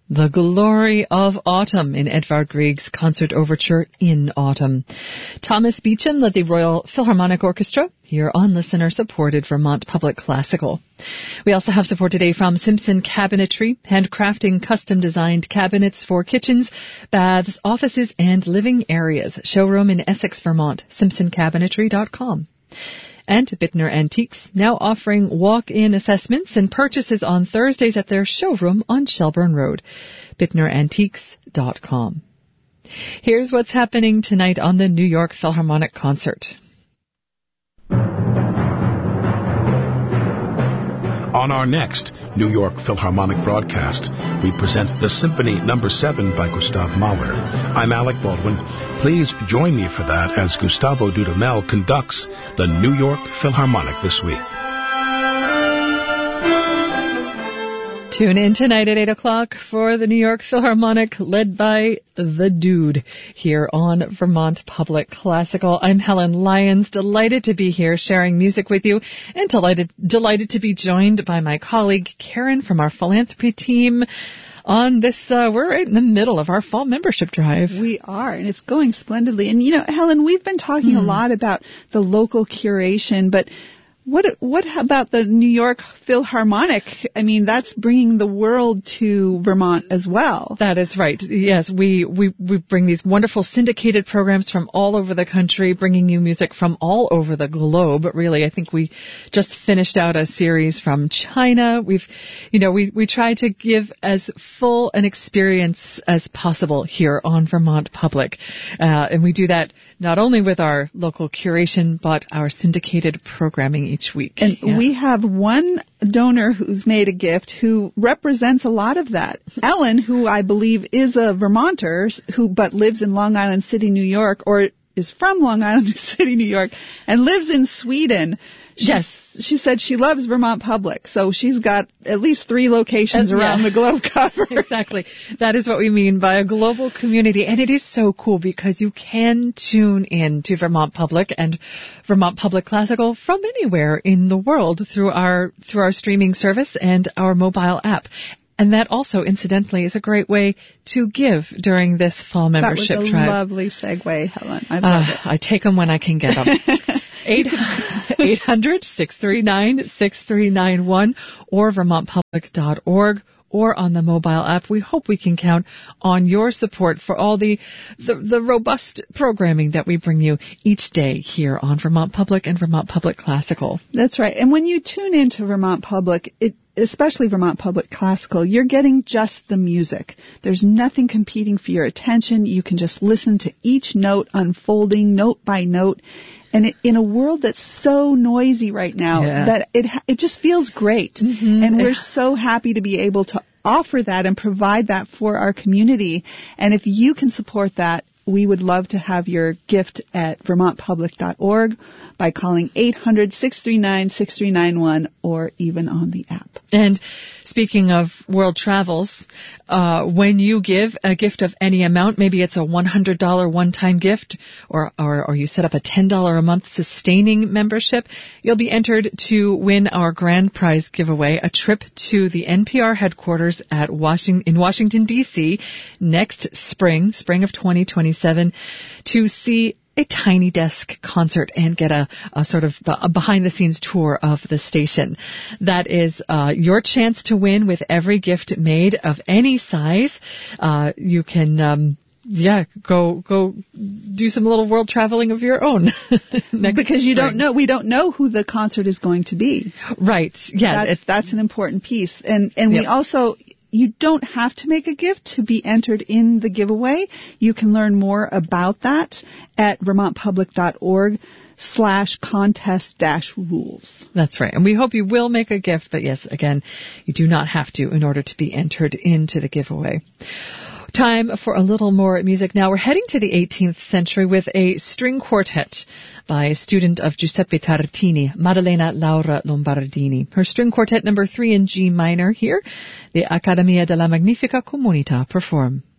The Glory of Autumn in Edvard Grieg's concert overture In Autumn. Thomas Beecham led the Royal Philharmonic Orchestra here on listener-supported Vermont Public Classical. We also have support today from Simpson Cabinetry, handcrafting custom-designed cabinets for kitchens, baths, offices, and living areas. Showroom in Essex, Vermont, simpsoncabinetry.com. And Bittner Antiques, now offering walk-in assessments and purchases on Thursdays at their showroom on Shelburne Road. BittnerAntiques.com. Here's what's happening tonight on the New York Philharmonic Concert. On our next New York Philharmonic broadcast, we present the Symphony No. 7 by Gustav Mahler. I'm Alec Baldwin. Please join me for that as Gustavo Dudamel conducts the New York Philharmonic this week. Tune in tonight at 8 o'clock for the New York Philharmonic, led by the Dude, here on Vermont Public Classical. I'm Helen Lyons, delighted to be here sharing music with you, and delighted to be joined by my colleague Karen from our philanthropy team on this. We're right in the middle of our fall membership drive. We are, and it's going splendidly. And, Helen, we've been talking a lot about the local curation, but what about the New York Philharmonic? I mean, that's bringing the world to Vermont as well. That is right. Yes, we bring these wonderful syndicated programs from all over the country, bringing you music from all over the globe. Really, I think we just finished out a series from China. We try to give as full an experience as possible here on Vermont Public. And we do that not only with our local curation, but our syndicated programming each week. And we have one donor who's made a gift who represents a lot of that. Ellen, who I believe is a Vermonter, but lives in Long Island City, New York, or is from Long Island City, New York, and lives in Sweden. Yes. She said she loves Vermont Public, so she's got at least 3 locations around the globe covered. Exactly. That is what we mean by a global community, and it is so cool because you can tune in to Vermont Public and Vermont Public Classical from anywhere in the world through our streaming service and our mobile app. And that also, incidentally, is a great way to give during this fall membership drive. That was a lovely segue, Helen. I love it. I take them when I can get them. 800-639-6391 or vermontpublic.org or on the mobile app. We hope we can count on your support for all the robust programming that we bring you each day here on Vermont Public and Vermont Public Classical. That's right. And when you tune into Vermont Public, especially Vermont Public Classical, you're getting just the music. There's nothing competing for your attention. You can just listen to each note unfolding note by note. And in a world that's so noisy right now, that it just feels great. Mm-hmm. And we're so happy to be able to offer that and provide that for our community. And if you can support that, we would love to have your gift at vermontpublic.org by calling 800-639-6391 or even on the app. And speaking of world travels, when you give a gift of any amount, maybe it's a $100 one-time gift or you set up a $10 a month sustaining membership, you'll be entered to win our grand prize giveaway, a trip to the NPR headquarters in Washington, D.C. next spring of 2027 to see a Tiny Desk concert and get a sort of a behind-the-scenes tour of the station. That is your chance to win with every gift made of any size. You can go do some little world traveling of your own. Because we don't know who the concert is going to be. Right. Yeah. That's an important piece. And we also, you don't have to make a gift to be entered in the giveaway. You can learn more about that at vermontpublic.org/contest-rules. That's right. And we hope you will make a gift. But yes, again, you do not have to in order to be entered into the giveaway. Time for a little more music now. We're heading to the 18th century with a string quartet by a student of Giuseppe Tartini, Maddalena Laura Lombardini. Her string quartet number 3 in G minor here, the Accademia della Magnifica Comunità perform.